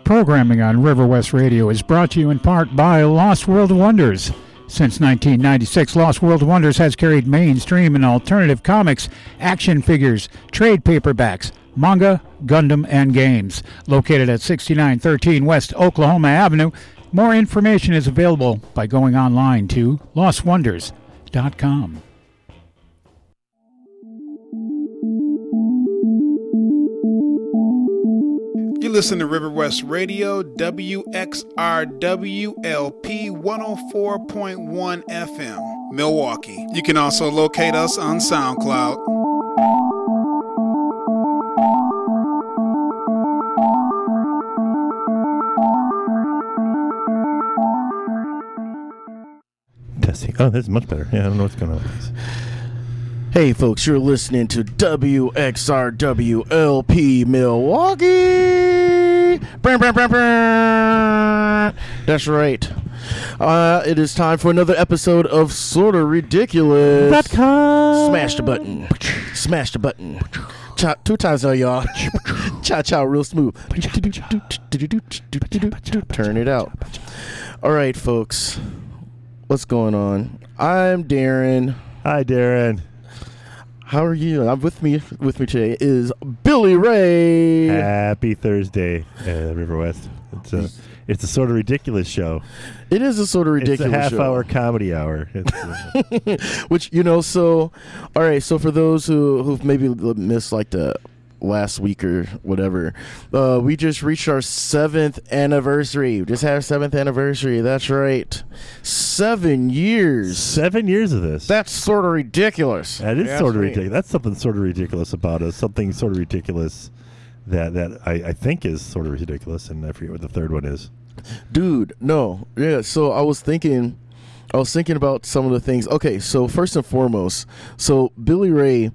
Programming on River West Radio is brought to you in part by Lost World Wonders. Since 1996, Lost World Wonders has carried mainstream and alternative comics, action figures, trade paperbacks, manga, Gundam, and games. Located at 6913 West Oklahoma Avenue, more information is available by going online to lostwonders.com. You listen to River West Radio, WXRWLP 104.1 FM, Milwaukee. You can also locate us on SoundCloud. Testing. Oh, this is much better. Yeah, I don't know what's going on with this. Hey folks, you're listening to WXRWLP Milwaukee. That's right. It is time for another episode of Sorta Ridiculous. Smash the button. Smash the button. Two times now, y'all. Cha-cha, real smooth. Turn it out. All right, folks. What's going on? I'm Darren. Hi, Darren. How are you? I'm with me today is Billy Ray. Happy Thursday, River West. It's a Sort of Ridiculous show. It is a Sort of Ridiculous show. It's a half-hour comedy hour. Which, so, all right, so for those who've maybe missed, like, the last week or whatever, we just reached our 7th anniversary. We just had our 7th anniversary. That's right. 7 years. 7 years of this. That's sort of ridiculous. That is sort of ridiculous. That's something sort of ridiculous about us. Something sort of ridiculous that I think is sort of ridiculous, and I forget what the third one is. Dude, no. Yeah, so I was thinking about some of the things. Okay, so first and foremost, so Billy Ray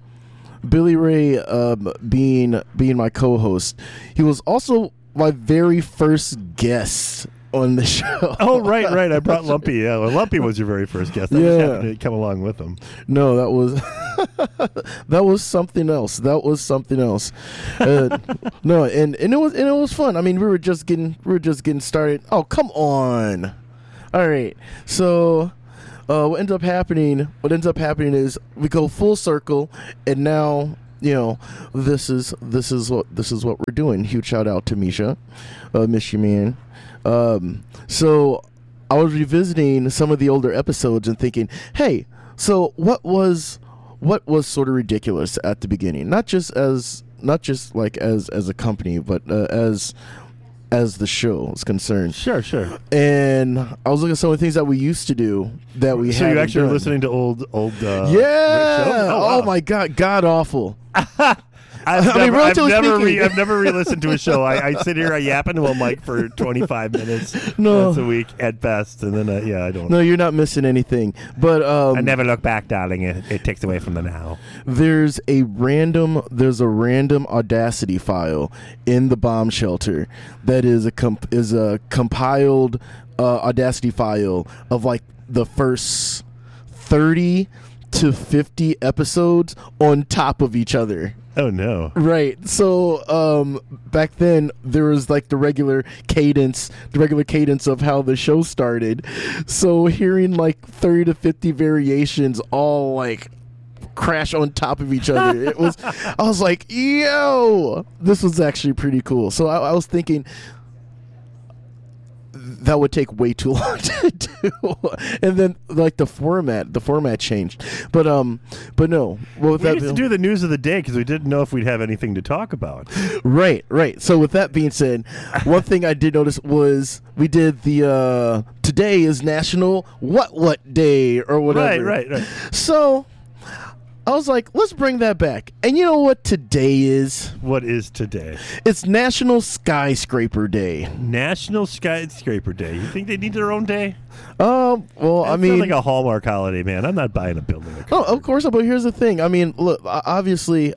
being my co-host, he was also my very first guest on the show. Oh, right. I brought Lumpy. Yeah, well, Lumpy was your very first guest. I just happened to come along with him. No, that was something else. No, and it was fun. I mean, we were just getting started. Oh, come on. All right, so. What ends up happening is we go full circle, and now this is what we're doing. Huge shout out to Misha, miss you, man. So I was revisiting some of the older episodes and thinking, hey, so what was sort of ridiculous at the beginning? Not just like as a company, but as the show is concerned. Sure. And I was looking at some of the things that we used to do that we had. So you actually were listening to old yeah. shows? Oh my God awful. I've never re-listened to a show. I sit here, I yap into a mic for 25 minutes once a week at best, and then I don't. No, you're not missing anything. But I never look back, darling. It takes away from the now. There's a random Audacity file in the bomb shelter that is a compiled Audacity file of like the first 30 to 50 episodes on top of each other. Oh no. Right. So back then there was like the regular cadence of how the show started. So hearing like 30 to 50 variations all like crash on top of each other. I was like, yo, this was actually pretty cool. So I was thinking that would take way too long to do, and then like the format changed. But no. Well, we used to do the news of the day because we didn't know if we'd have anything to talk about. Right. So with that being said, one thing I did notice was we did the today is National What Day or whatever. Right. So I was like, let's bring that back. And you know what today is? What is today? It's National Skyscraper Day. National Skyscraper Day. You think they need their own day? Well, I mean, like a Hallmark holiday, man. I'm not buying a building. Oh, of course. But here's the thing. I mean, look, obviously,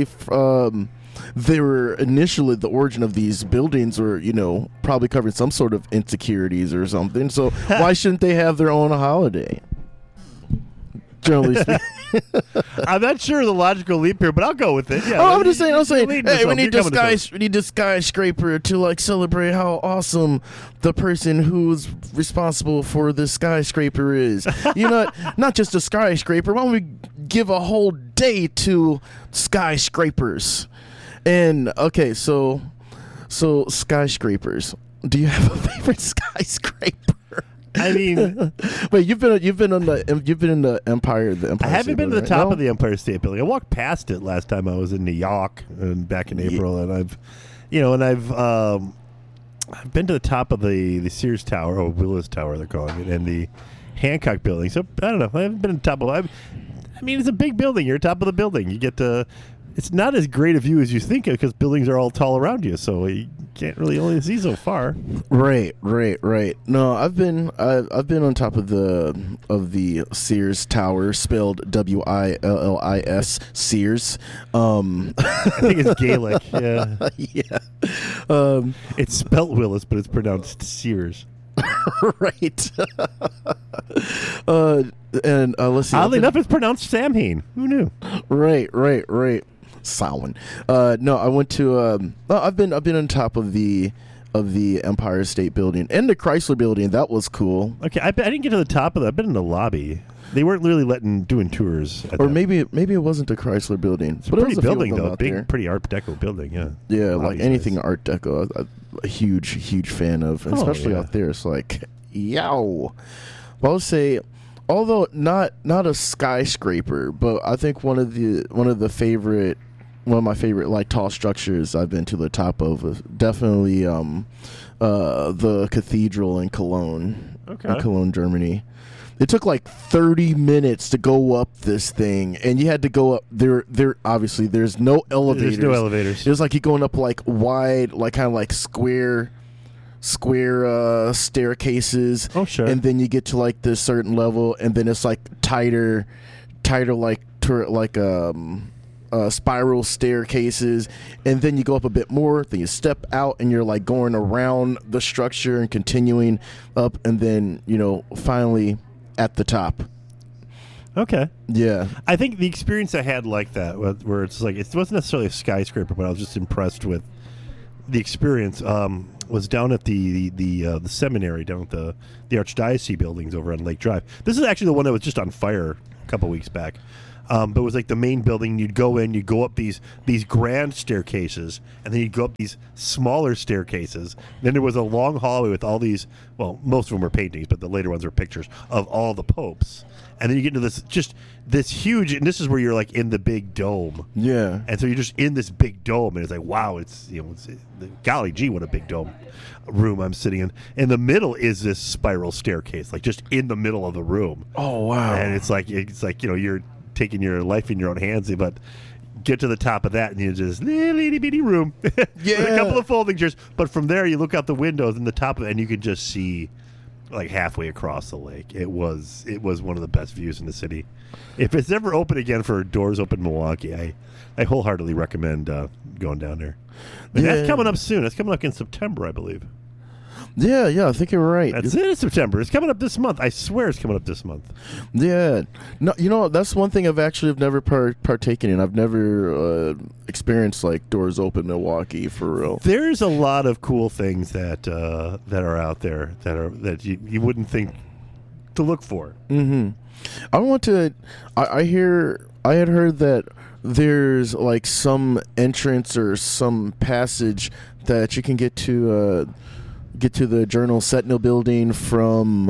they were initially the origin of these buildings were, probably covering some sort of insecurities or something. So why shouldn't they have their own holiday? Generally speaking. I'm not sure the logical leap here, but I'll go with it. Yeah, I'm just saying. Hey, we need this skyscraper to like celebrate how awesome the person who's responsible for the skyscraper is. You know, not just a skyscraper. Why don't we give a whole day to skyscrapers? And okay, so skyscrapers. Do you have a favorite skyscraper? I mean, wait, you've been in the Empire. I haven't been to the top of the Empire State Building. I walked past it last time I was in New York back in April, and I've been to the top of the Sears Tower, or Willis Tower, they're calling it, and the Hancock Building. So I don't know. I haven't been to the top of. I mean, it's a big building. You're top of the building. You get to. It's not as great a view as you think because buildings are all tall around you, so you can't really only see so far. Right. No, I've been on top of the Sears Tower, spelled Willis, Sears. I think it's Gaelic. Yeah. Yeah. It's spelt Willis, but it's pronounced Sears. Right. And let's see. Oddly enough, it's pronounced Samhain. Who knew? Right. Samhain. No, I went to. I've been on top of the Empire State Building and the Chrysler Building. That was cool. Okay, I didn't get to the top of that. I've been in the lobby. They weren't really doing tours. Or maybe it wasn't the Chrysler Building. It's a pretty building though. Big, pretty Art Deco building. Yeah. Yeah, like anything Art Deco. I'm a huge fan of, especially out there. It's like, yow. Well, I'll say. Although not a skyscraper, but I think one of my favorite like tall structures I've been to the top of is definitely the cathedral in Cologne, in Cologne, Germany. It took like 30 minutes to go up this thing, and you had to go up there. Obviously there's no elevators. There's no elevators. It was like you going up like wide, like kind of like square staircases. Oh, sure. And then you get to like this certain level, and then it's like tighter like spiral staircases, and then you go up a bit more, then you step out and you're like going around the structure and continuing up, and then finally at the top. Okay. Yeah. I think the experience I had like that, where it's like it wasn't necessarily a skyscraper, but I was just impressed with the experience, was down at the seminary, down at the Archdiocese buildings over on Lake Drive. This is actually the one that was just on fire a couple weeks back. But it was like the main building. You'd go in, you'd go up these grand staircases, and then you'd go up these smaller staircases. Then there was a long hallway with all these, well, most of them were paintings, but the later ones were pictures of all the popes. And then you get into this huge, and this is where you're like in the big dome. Yeah. And so you're just in this big dome, and it's like, wow, golly gee, what a big dome room I'm sitting in. In the middle is this spiral staircase, like just in the middle of the room. Oh, wow. And it's like you're taking your life in your own hands, but get to the top of that and you just little bitty room. Yeah. With a couple of folding chairs. But from there you look out the windows and the top of it, and you can just see like halfway across the lake. It was one of the best views in the city. If it's ever open again for Doors Open Milwaukee, I wholeheartedly recommend going down there. And that's coming up soon. It's coming up in September, I believe. Yeah, I think you're right. That's it. It's September. It's coming up this month. I swear it's coming up this month. Yeah. No, that's one thing I've never partaken in. I've never experienced like Doors Open Milwaukee for real. There's a lot of cool things that are out there that you wouldn't think to look for. Mm-hmm. I had heard that there's like some entrance or some passage that you can get to the Journal Sentinel building from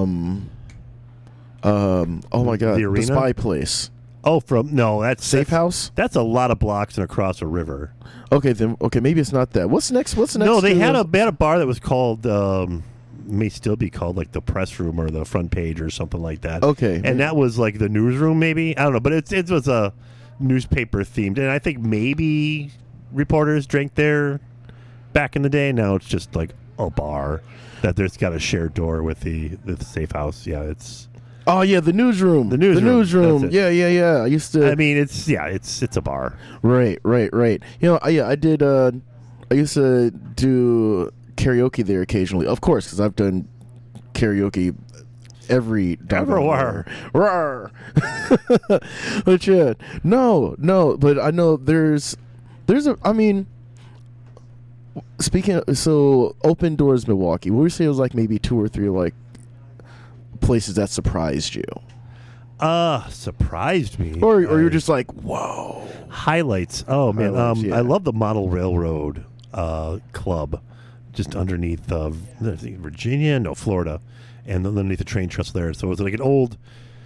oh my god, the Spy Place. Oh, that's Safe House. That's a lot of blocks and across a river. Okay, maybe it's not that. What's next? No, they had a bar that was called may still be called like the press room or the front page or something like that. Okay, and that was like the newsroom, maybe, I don't know, but it was a newspaper themed, and I think maybe reporters drank there back in the day. Now it's just like a bar that there's got a shared door with the Safe House. Yeah, it's. Oh yeah, the newsroom. The newsroom. Yeah. I used to. I mean, it's a bar. Right. I did. I used to do karaoke there occasionally, of course, because I've done karaoke every doggone Everywhere. Rawr. But yeah, no, but I know there's I mean, speaking of, so Open Doors Milwaukee, what would you say was like maybe 2 or 3 like places that surprised you? Surprised me. Or you're just like, whoa. Highlights. Oh, man. Highlights, yeah. I love the Model Railroad Club just underneath Florida, and underneath the train trestle there. So it was like an old,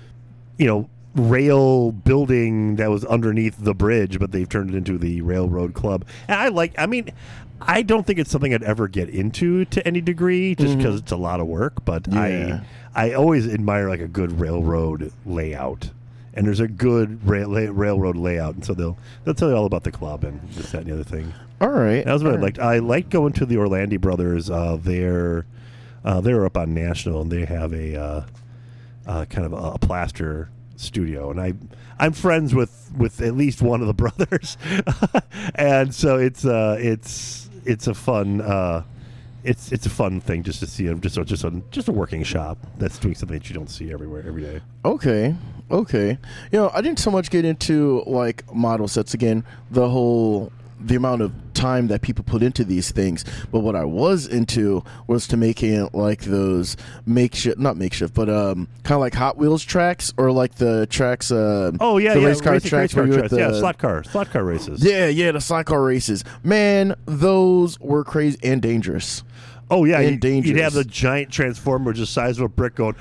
rail building that was underneath the bridge, but they've turned it into the Railroad Club. And I don't think it's something I'd ever get into to any degree, just because it's a lot of work. But Yeah. I always admire like a good railroad layout, and there's a good railroad layout, and so they'll tell you all about the club and this, that, and the other thing. All right. That was what all I liked. I liked going to the Orlandi Brothers. They're up on National, and they have a kind of a plaster studio, and I'm friends with at least one of the brothers, and so it's a fun. It's a fun thing just to see them, just a working shop that's doing something that you don't see everywhere every day. Okay. I didn't so much get into like model sets again, the amount of time that people put into these things, but what I was into was to making like those not makeshift, but kind of like Hot Wheels tracks, or like the tracks. The race car tracks. Slot car races. Yeah, the slot car races. Man, those were crazy and dangerous. Oh yeah, and dangerous. You'd have the giant transformer just the size of a brick going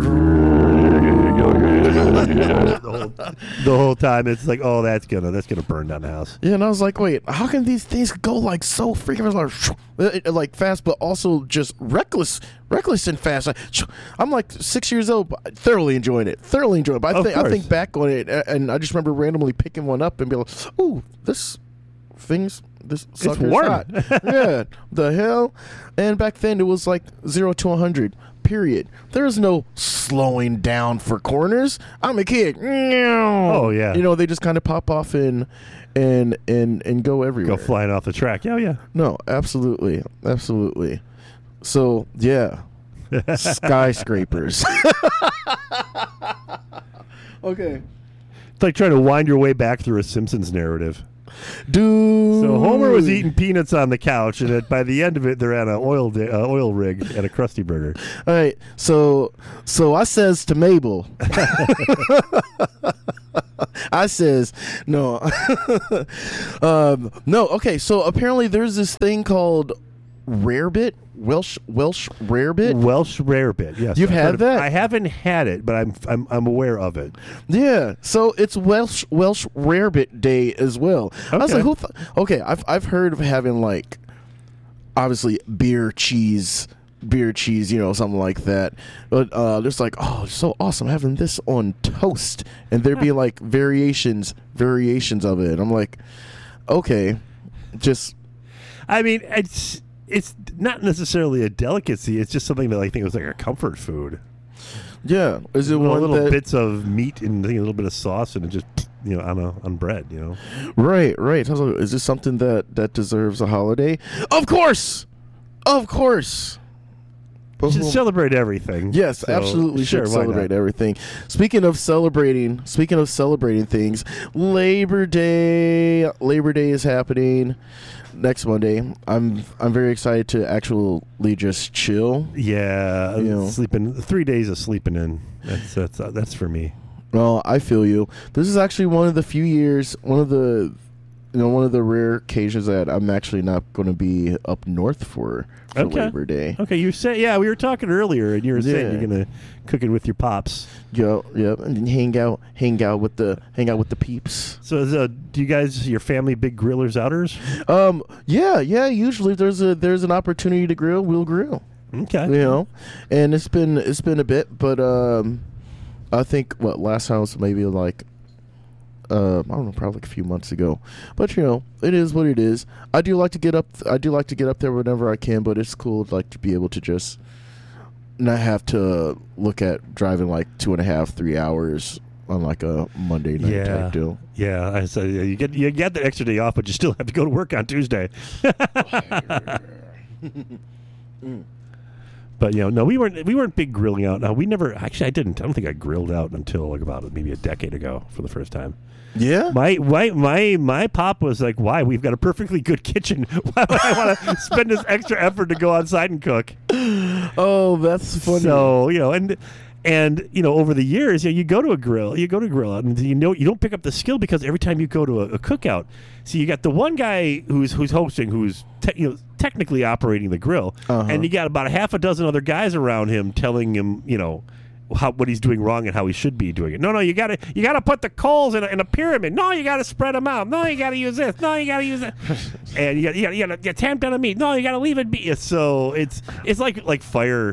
the whole time. It's like, oh, that's gonna burn down the house. Yeah, and I was like, wait, how can these things go like so freaking like fast, but also just reckless and fast? I'm like 6 years old, but thoroughly enjoying it. But I think back on it, and I just remember randomly picking one up and be like, ooh, this sucker's warm. hot. Yeah, the hell. And back then it was like 0 to 100. Period. There's no slowing down for corners. I'm a kid. Oh yeah. They just kind of pop off and go everywhere. Go flying off the track. Yeah. No, absolutely. So yeah, skyscrapers. Okay. It's like trying to wind your way back through a Simpsons narrative. Dude. So Homer was eating peanuts on the couch, and by the end of it, they're at an oil rig at a Krusty Burger. All right. So I says to Mabel, I says, no. No, okay. So apparently there's this thing called Rarebit, Welsh Rarebit. Welsh Rarebit, yes. You've had that? I haven't had it, but I'm aware of it. Yeah, so it's Welsh Rarebit Day as well. Okay. I was like, okay, I've heard of having like, obviously beer cheese, something like that. But there's like, oh, it's so awesome having this on toast, and there'd be like variations of it. I'm like, okay, just. I mean, it's not necessarily a delicacy. It's just something that I think was like a comfort food. Yeah, is it one little bits of meat and a little bit of sauce, and it just on bread. Right. Is this something that deserves a holiday? Of course. You should celebrate everything. Yes, So, absolutely sure, should why celebrate not? everything. Speaking of celebrating things, Labor Day is happening next Monday. I'm very excited to actually just chill. Yeah, sleeping 3 days of sleeping in. That's for me. Well, I feel you. This is actually one of the few years, one of the rare occasions that I'm actually not going to be up north for Labor Day. Okay, you said we were talking earlier, and you were saying Yeah. you're gonna cook it with your pops. Yep, and then hang out with the peeps. So, do you guys, your family, big grillers outers? Yeah. Usually, if there's an opportunity to grill, we'll grill. Okay. And it's been a bit, but I think last time was maybe like. I don't know, probably like a few months ago, but it is what it is. I do like to get up there whenever I can, but it's cool to be able to just not have to look at driving like 2.5, 3 hours on like a Monday night type deal. Yeah, I said you get the extra day off, but you still have to go to work on Tuesday. But no, we weren't big grilling out. No, we never. Actually, I don't think I grilled out until like about maybe a decade ago for the first time. Yeah. My pop was like, why? We've got a perfectly good kitchen. Why would I want to spend this extra effort to go outside and cook? Oh, that's funny. So and over the years, you go to a grill out, and you don't pick up the skill because every time you go to a cookout, so you got the one guy who's hosting, who's technically operating the grill, and you got about a half a dozen other guys around him telling him, what he's doing wrong and how he should be doing it. No, you gotta put the coals in a pyramid. No, you gotta spread them out. No, you gotta use this. No, you gotta use that. And you gotta tamp down the meat. No, you gotta leave it be. So it's like fire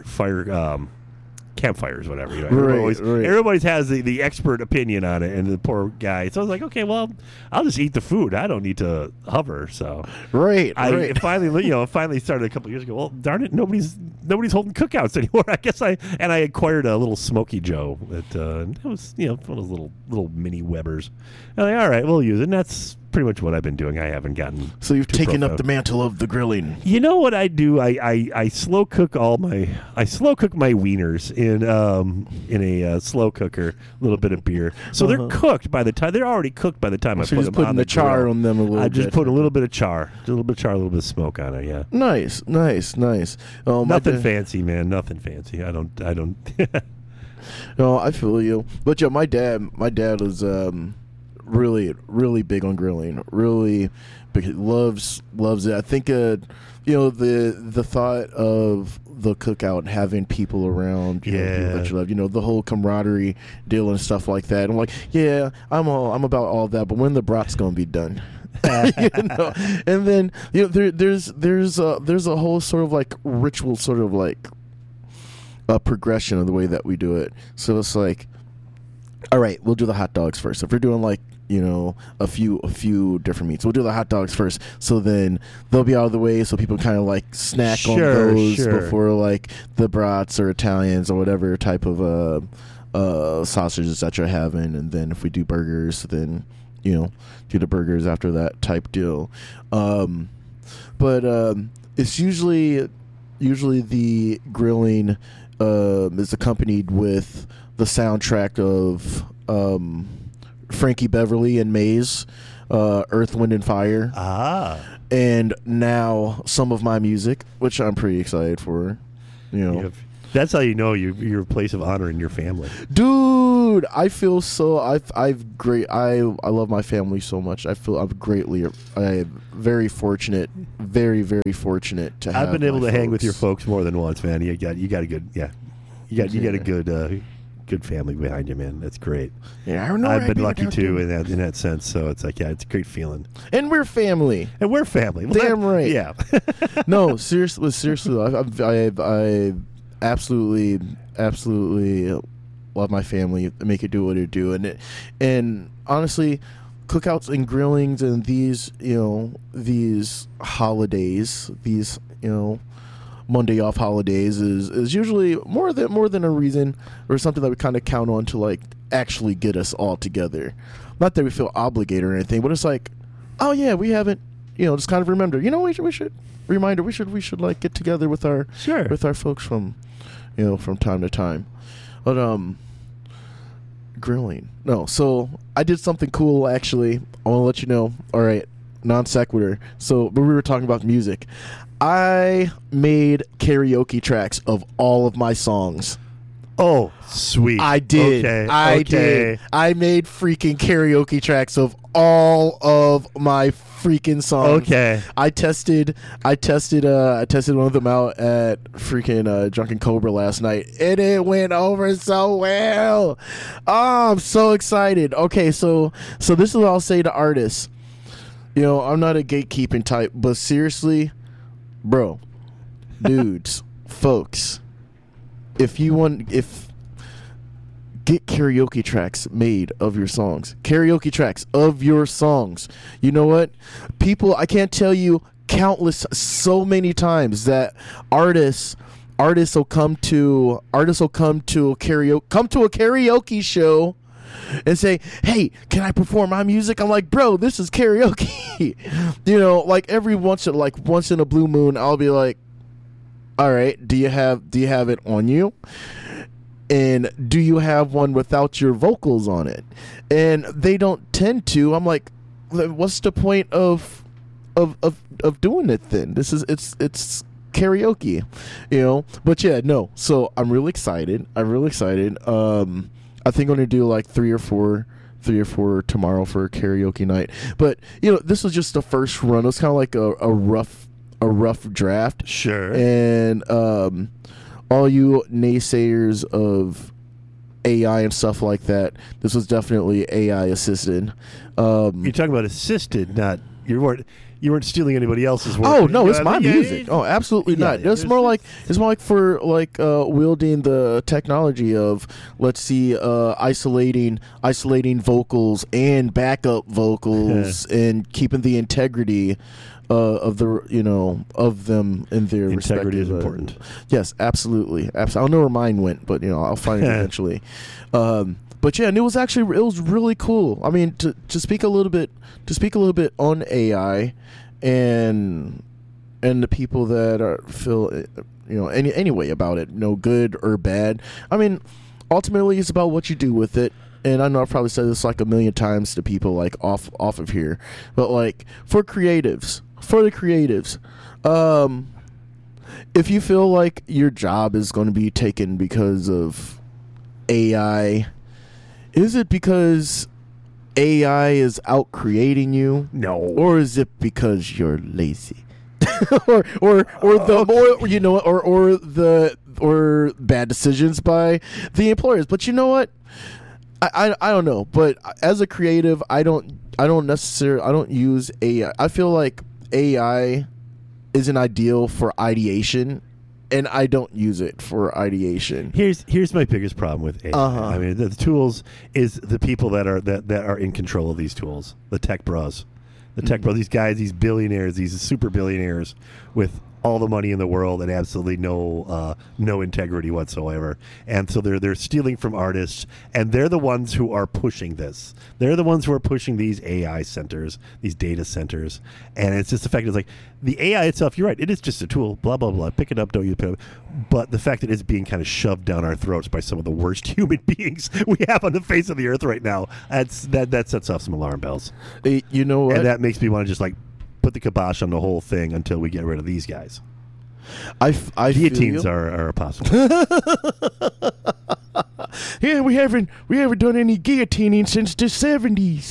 campfires, whatever. Everybody has the expert opinion on it, and the poor guy. So I was like, okay, well, I'll just eat the food. I don't need to hover. So I finally started a couple years ago. Well, darn it, nobody's holding cookouts anymore. I guess I acquired a little Smoky Joe. It was one of those little mini Webers. And I'm like, all right, we'll use it. And that's pretty much what I've been doing. I haven't gotten. So you've taken up the mantle of the grilling. You know what I do? I slow cook my wieners in a slow cooker. A little bit of beer, so they're cooked by the time they're already cooked by the time I put them on the char grill. on them a little bit. I just put a little bit of char, a little bit of smoke on it. Yeah. Nice. Oh, nothing fancy, man. Nothing fancy. I don't. No, I feel you. But yeah, my dad was really, really big on grilling. Really big, loves it. I think the thought of the cookout and having people around, people that you love, the whole camaraderie deal and stuff like that. I'm like, yeah, I'm about all that, but when the brat's gonna be done? And then there's a whole sort of like ritual, sort of like a progression of the way that we do it. So it's like, all right, we'll do the hot dogs first. If we're doing like a few different meats, we'll do the hot dogs first, so then they'll be out of the way, so people kind of like snack on those before like the brats or Italians or whatever type of sausages that you're having. And then if we do burgers, then do the burgers after that type deal. But it's usually the grilling is accompanied with the soundtrack of Frankie Beverly and Maze, Earth, Wind, and Fire. And now some of my music, which I'm pretty excited for. That's how you're a place of honor in your family, dude. I feel so. I love my family so much. I feel I'm very fortunate, very, very fortunate to have. I've been able to folks. hang with your folks more than once, man. You got a good a good family behind you, man. That's great. Yeah, I know. I've been lucky too in that sense. So it's like, it's a great feeling. And we're family. Damn right. Yeah. No, seriously, I absolutely love my family. Make it do what it do, and honestly, cookouts and grillings and these holidays, these Monday off holidays is usually more than a reason or something that we kind of count on to like actually get us all together. Not that we feel obligated or anything, but it's like, oh yeah, we haven't, just kind of remember, we should like get together with our folks from time to time. But grilling. No, so I did something cool actually. I want to let you know. All right, non sequitur. So, but we were talking about music. I made karaoke tracks of all of my songs. Oh, sweet. I did. Okay. I did. I made freaking karaoke tracks of all of my freaking songs. Okay. I tested one of them out at freaking Drunken Cobra last night, and it went over so well. Oh, I'm so excited. Okay, so this is what I'll say to artists. I'm not a gatekeeping type, but seriously, bro, dudes, folks, if get karaoke tracks made of your songs. Karaoke tracks of your songs. You know what? People, I can't tell you so many times that artists will come to a karaoke show and say, hey, can I perform my music? I'm like, bro, this is karaoke. Like every once in a blue moon, I'll be like, All right, do you have it on you? And do you have one without your vocals on it? And they don't tend to. I'm like, what's the point of doing it then? It's karaoke, you know. But yeah, no. So I'm really excited. I think I'm gonna do like three or four tomorrow for karaoke night. But you know, this was just the first run. It was kind of like a rough draft. Sure. And all you naysayers of AI and stuff like that, this was definitely AI assisted. You're talking about assisted, not you weren't stealing anybody else's work. Oh no, it's my music. Oh, absolutely not. It's more like for wielding the technology of, let's see, isolating vocals and backup vocals and keeping the integrity of them in their integrity respective, is important. Yes, absolutely. I don't know where mine went, but I'll find it eventually. But yeah, and it was really cool. I mean, to speak a little bit on AI and the people that feel anyway about it, no good or bad. I mean, ultimately it's about what you do with it. And I know I've probably said this like a million times to people like off of here, but like for the creatives, if you feel like your job is going to be taken because of AI, is it because AI is out creating you? No. Or is it because you're lazy? or bad decisions by the employers? But you know what? I don't know. But as a creative, I don't use AI. I feel like AI isn't ideal for ideation, and I don't use it for ideation. Here's my biggest problem with AI. I mean, the tools is the people that are in control of these tools, the tech bros. These guys, these billionaires, these super billionaires with all the money in the world and absolutely no integrity whatsoever. And so they're stealing from artists, and they're the ones who are pushing this. They're the ones who are pushing these AI centers, these data centers. And it's just the fact it's like the AI itself, you're right, it is just a tool, blah, blah, blah. Pick it up, don't you pick it up. But the fact that it's being kind of shoved down our throats by some of the worst human beings we have on the face of the earth right now, that sets off some alarm bells. You know what? And that makes me want to just like put the kibosh on the whole thing until we get rid of these guys. Guillotines are possible. Yeah, we haven't done any guillotining since the 70s.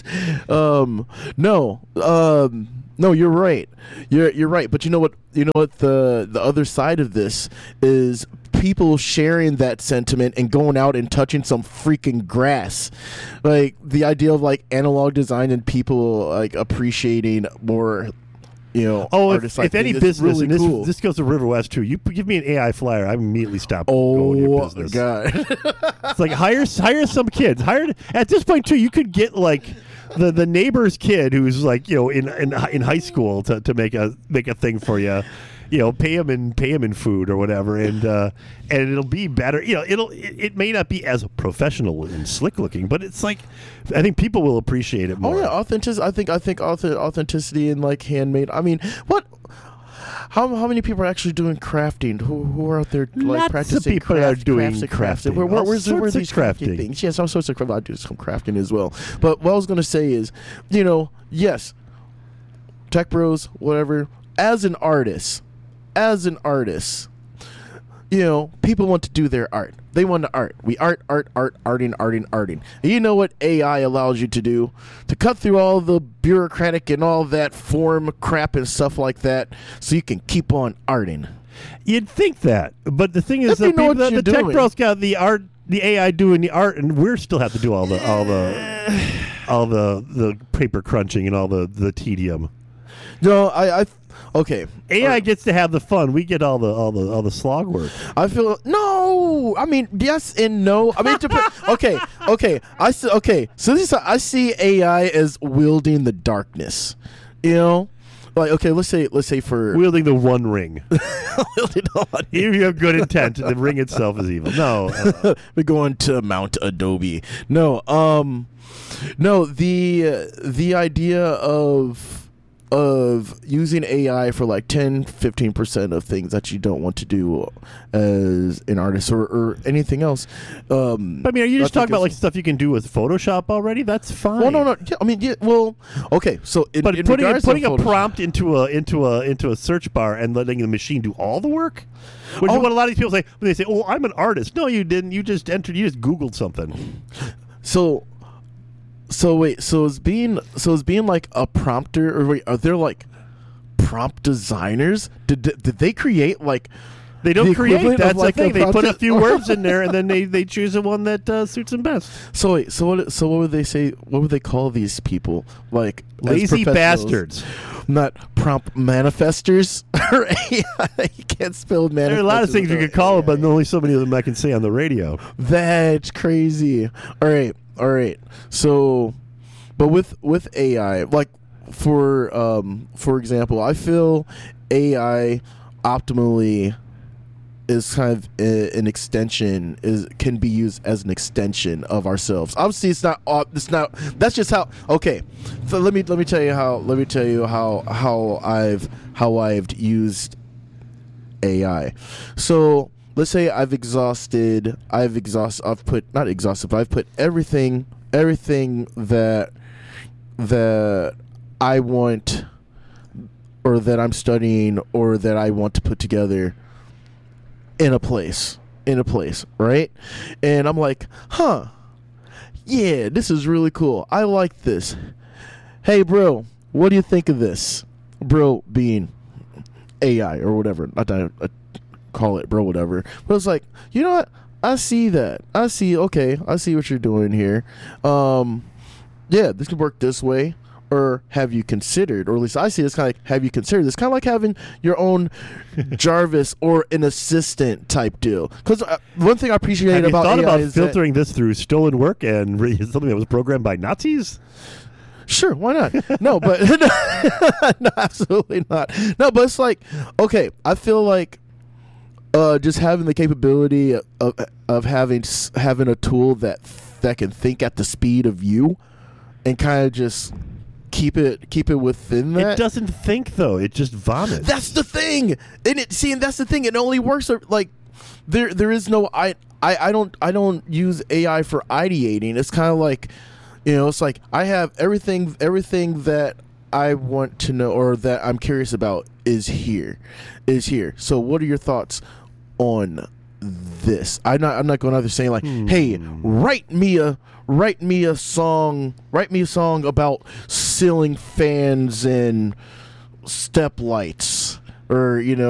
No, you're right. You're right. But you know what? The other side of this is people sharing that sentiment and going out and touching some freaking grass. Like the idea of like analog design and people like appreciating more. If any business, really and cool. this goes to River West too, you give me an AI flyer, I immediately stop going to your business. God. It's like hire some kids. At this point too, you could get like the neighbor's kid who's like in high school to make a thing for you. Pay him in food or whatever, and it'll be better. It may not be as professional and slick looking, but it's like I think people will appreciate it more. Oh yeah, authenticity. I think authenticity and like handmade. I mean, what? How many people are actually doing crafting? Who are out there like Lots practicing? Of people are doing crafting. Where's these crafting things? Yes, all sorts of crafting. I do some crafting as well. But what I was going to say is, yes, tech bros, whatever. As an artist, people want to do their art. They want to art. We arting. And you know what AI allows you to do? To cut through all the bureaucratic and all that form crap and stuff like that so you can keep on arting. You'd think that. But the thing is, the tech bros got the art, the AI doing the art, and we still have to do all the paper crunching and all the tedium. No, okay. AI gets to have the fun. We get all the slog work. I feel no. I mean, yes and no. I mean, okay. So I see AI as wielding the darkness. Like okay, let's say for wielding the One Ring. If you have good intent, the ring itself is evil. No, we're going to Mount Adobe. No, the idea of of using AI for like 10-15% of things that you don't want to do as an artist or anything else. But, I mean, are you just talking about like stuff you can do with Photoshop already? That's fine. Well, no. Yeah, I mean, yeah. Well, okay. So, but putting a prompt into a search bar and letting the machine do all the work, which is what a lot of these people say when they say, "Oh, I'm an artist." No, you didn't. You just Googled something. So wait. So it's being like a prompter, or wait, are there like prompt designers? Did they create like? They don't create. That's like the thing. They put a few words in there, and then they choose the one that suits them best. So wait. So what would they say? What would they call these people? Like lazy bastards. Not prompt manifestors. You can't spell manifestors. There are a lot of things you could call it, but only so many of them I can say on the radio. That's crazy. All right. So, but with AI, like for example, I feel AI optimally is kind of an extension, can be used as an extension of ourselves. Obviously, it's not. That's just how. Okay, so let me tell you how I've used AI. So let's say I've put everything that I want, or that I'm studying, or that I want to put together in a place, right? And I'm like, yeah, this is really cool. I like this. Hey, bro, what do you think of this? Bro being AI or whatever. Not that I call it bro whatever. But it's like, you know what? I see that. I see what you're doing here. Yeah, this could work this way. Or have you considered, or at least I see this kind of like, have you considered this? Kind of like having your own Jarvis or an assistant type deal. Because one thing I appreciate about AI thought about is filtering this through stolen work and something that was programmed by Nazis? Sure, why not? No, but no, absolutely not. No, but it's like, okay, I feel like just having the capability of having a tool that can think at the speed of you and kind of just keep it within that. It doesn't think though; it just vomits. That's the thing, and that's the thing. It only works like there is no I don't use AI for ideating. It's kind of like, it's like I have everything that I want to know or that I'm curious about is here. So what are your thoughts on this? I'm not going out there saying like, hey, write me a song about ceiling fans and step lights, or